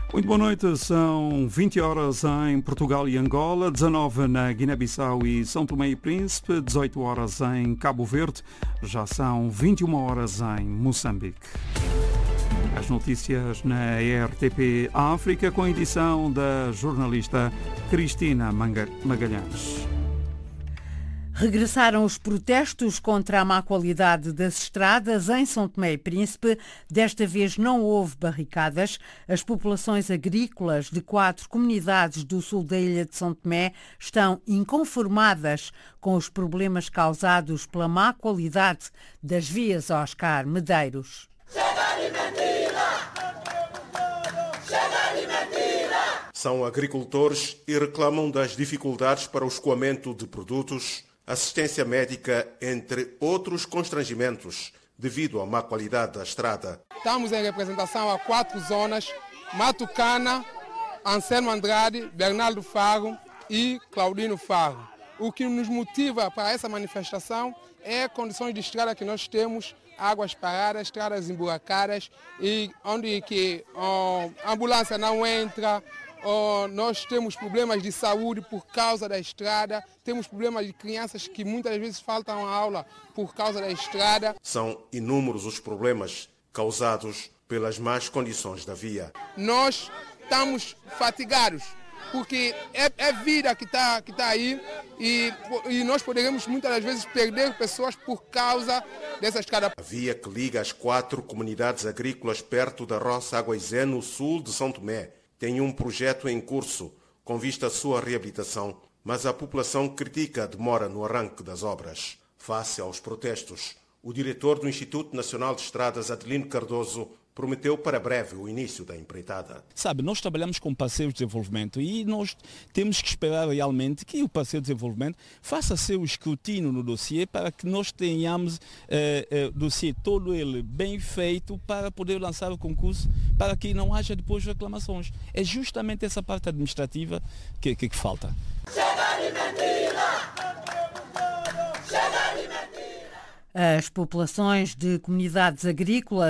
Muito boa noite, são 20 horas em Portugal e Angola, 19 na Guiné-Bissau e São Tomé e Príncipe, 18 horas em Cabo Verde, já são 21 horas em Moçambique. As notícias na RTP África com a edição da jornalista Cristina Magalhães. Regressaram os protestos contra a má qualidade das estradas em São Tomé e Príncipe. Desta vez não houve barricadas. As populações agrícolas de 4 comunidades do sul da ilha de São Tomé estão inconformadas com os problemas causados pela má qualidade das vias. Oscar Medeiros. Chega de mentira! Chega de mentira! São agricultores e reclamam das dificuldades para o escoamento de produtos, assistência médica, entre outros constrangimentos, devido à má qualidade da estrada. Estamos em representação a 4 zonas: Matucana, Anselmo Andrade, Bernardo Faro e Claudino Faro. O que nos motiva para essa manifestação é condições de estrada que nós temos, águas paradas, estradas emburacadas, e onde que a ambulância não entra. Nós temos problemas de saúde por causa da estrada, temos problemas de crianças que muitas vezes faltam à aula por causa da estrada. São inúmeros os problemas causados pelas más condições da via. Nós estamos fatigados, porque é vida que está aí e nós poderemos muitas das vezes perder pessoas por causa dessa estrada. A via que liga as 4 comunidades agrícolas perto da Roça Aguaizé, no sul de São Tomé, tem um projeto em curso com vista à sua reabilitação, mas a população critica a demora no arranque das obras. Face aos protestos, o diretor do Instituto Nacional de Estradas, Adelino Cardoso, prometeu para breve o início da empreitada. Sabe, nós trabalhamos com parceiros de desenvolvimento e nós temos que esperar realmente que o parceiro de desenvolvimento faça seu escrutínio no dossiê para que nós tenhamos o dossiê todo ele bem feito para poder lançar o concurso, para que não haja depois reclamações. É justamente essa parte administrativa que falta. Chega de mentira! Chega de mentira! As populações de comunidades agrícolas